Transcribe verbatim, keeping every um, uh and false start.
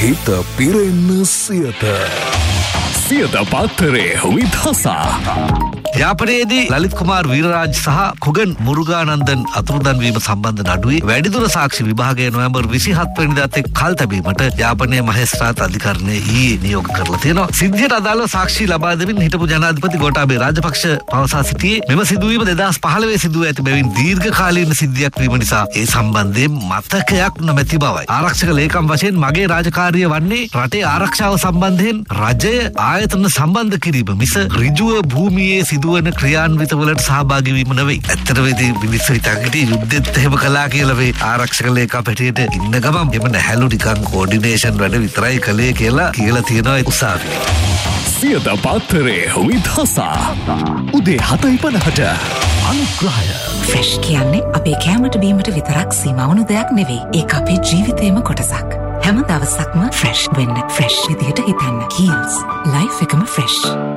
හිත පිරෙන්න සියත සියත පත්තරේ විදසා යාපනයේදී ලලිත් කුමාර් වීරරාජ් සහ කුගන් මුරුගානන්දන් අතුරුදන් වීම සම්බන්ධ නඩුවේ වැඩිදුර සාක්ෂි විභාගය නොවැම්බර් විසිහත් වෙනිදාත් එක් කල් තැබීමට යාපනයේ මහේස්ත්‍රාත් අධිකරණය ඊයේ නියෝග කරලා තියෙනවා. සිද්ධියට අදාළව සාක්ෂි ලබා දෙමින් හිටපු ජනාධිපති ගෝඨාභය රාජපක්ෂ පවසා සිටියේ මෙම සිදුවීම දෙදහස් පහළොව සිදුව ඇති බැවින් දීර්ඝකාලීන සිද්ධියක් වීම නිසා ඒ සම්බන්ධයෙන් මතකයක් නොමැති බවයි. ආරක්ෂක ලේකම් වශයෙන් මගේ රාජකාරිය වන්නේ රටේ ආරක්ෂාව සම්බන්ධයෙන් රජය ආයතන සම්බන්ධ කිරීම මිස ඍජුව භූමියේ සිදුවන ක්‍රියාන්විතවලට සහභාගී වීම නෙවෙයි. ඇත්තටම ඉතින් මිනිස්සු හිතන්නේ යුද්ධෙත් එහෙම කළා කියලා මේ ආරක්ෂක ලේකම් පැටියට ඉන්න ගමන් එම නැහැලු නිකන් කෝඩිනේෂන් වැඩ විතරයි කළේ කියලා කියලා තියෙනවා උසාවියේ. සියත පත්තරේ විදසා උදේ හතයි පනහට අනුග්‍රහය. ෆ්‍රෙෂ් කියන්නේ අපේ කෑමට බීමට විතරක් සීමා වුණු දෙයක් නෙවෙයි. ඒක අපේ ජීවිතේම කොටසක්. හැම දවසක්ම ෆ්‍රෙෂ් වෙන්න ෆ්‍රෙෂ් විදියට හිතන්න. කීල්ස් ලයිෆ් එකම ෆ්‍රෙෂ්.